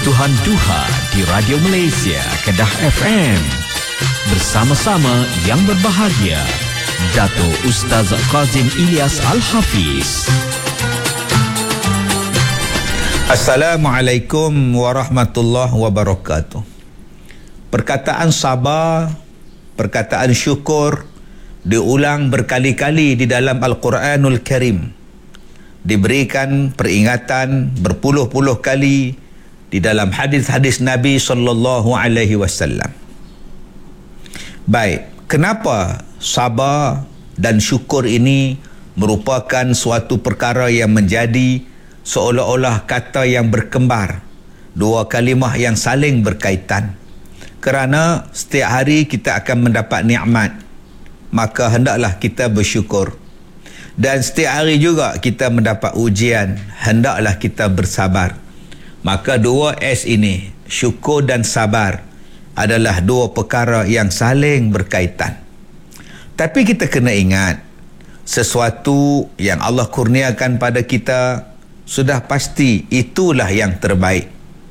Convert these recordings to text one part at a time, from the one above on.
Sentuhan Duha di Radio Malaysia, Kedah FM. Bersama-sama yang berbahagia, Dato' Ustaz Kazim Ilyas Al-Hafiz. Assalamualaikum warahmatullahi wabarakatuh. Perkataan sabar, perkataan syukur diulang berkali-kali di dalam Al-Quranul Karim. Diberikan peringatan berpuluh-puluh kali di dalam hadis-hadis Nabi SAW. Baik, kenapa sabar dan syukur ini merupakan suatu perkara yang menjadi seolah-olah kata yang berkembar, dua kalimah yang saling berkaitan? Kerana setiap hari kita akan mendapat nikmat, maka hendaklah kita bersyukur. Dan setiap hari juga kita mendapat ujian, hendaklah kita bersabar. Maka dua S ini, syukur dan sabar, adalah dua perkara yang saling berkaitan. Tapi kita kena ingat, sesuatu yang Allah kurniakan pada kita sudah pasti itulah yang terbaik.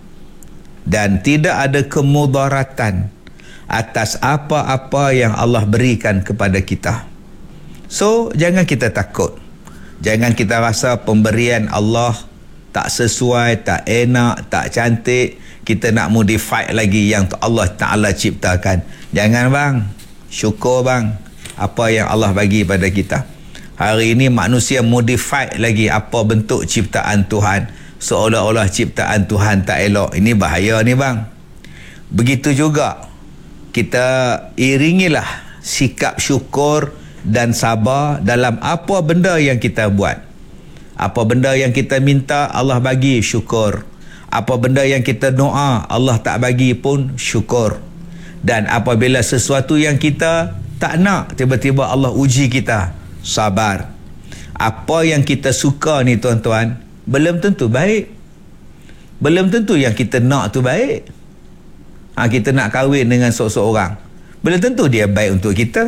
Dan tidak ada kemudaratan atas apa-apa yang Allah berikan kepada kita. So, jangan kita takut. Jangan kita rasa pemberian Allah tak sesuai, tak enak, tak cantik. Kita nak modify lagi yang Allah Ta'ala ciptakan. Jangan bang. Syukur bang apa yang Allah bagi pada kita. Hari ini manusia modify lagi apa bentuk ciptaan Tuhan, seolah-olah ciptaan Tuhan tak elok. Ini bahaya ni bang. Begitu juga kita iringilah sikap syukur dan sabar dalam apa benda yang kita buat. Apa benda yang kita minta, Allah bagi, syukur. Apa benda yang kita doa, Allah tak bagi pun syukur. Dan apabila sesuatu yang kita tak nak, tiba-tiba Allah uji kita, sabar. Apa yang kita suka ni tuan-tuan, belum tentu baik. Belum tentu yang kita nak tu baik. Kita nak kahwin dengan seorang, belum tentu dia baik untuk kita.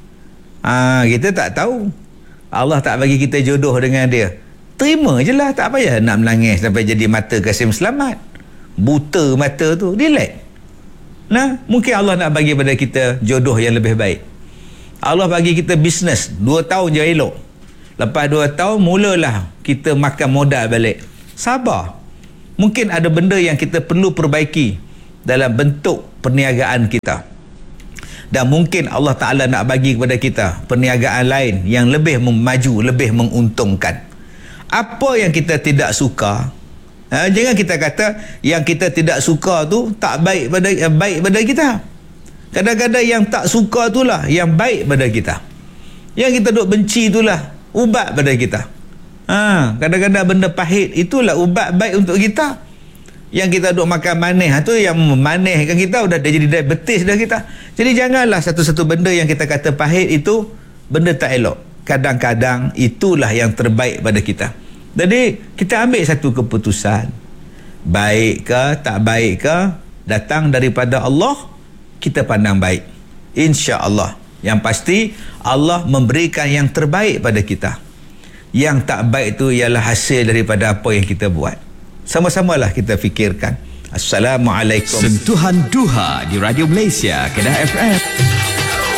Kita tak tahu. Allah tak bagi kita jodoh dengan dia, terima je lah, tak payah nak menangis sampai jadi mata Kasim Selamat. Buta mata tu, relax. Mungkin Allah nak bagi pada kita jodoh yang lebih baik. Allah bagi kita bisnes 2 tahun je elok, lepas 2 tahun mulalah kita makan modal balik. Sabar. Mungkin ada benda yang kita perlu perbaiki dalam bentuk perniagaan kita, dan mungkin Allah Ta'ala nak bagi kepada kita perniagaan lain yang lebih maju, lebih menguntungkan. Apa yang kita tidak suka, jangan kita kata yang kita tidak suka tu tak baik pada kita. Kadang-kadang yang tak suka itulah yang baik pada kita. Yang kita duk benci itulah ubat pada kita. Kadang-kadang benda pahit itulah ubat baik untuk kita. Yang kita duk makan manis tu yang memanihkan kita, dah jadi diabetes dah kita. Jadi janganlah satu-satu benda yang kita kata pahit itu benda tak elok. Kadang-kadang itulah yang terbaik pada kita. Jadi kita ambil satu keputusan, baik ke tak baik ke, datang daripada Allah, kita pandang baik. Insya-Allah. Yang pasti Allah memberikan yang terbaik pada kita. Yang tak baik itu ialah hasil daripada apa yang kita buat. Sama-samalah kita fikirkan. Assalamualaikum. Sentuhan Duha di Radio Malaysia, Kedah FM.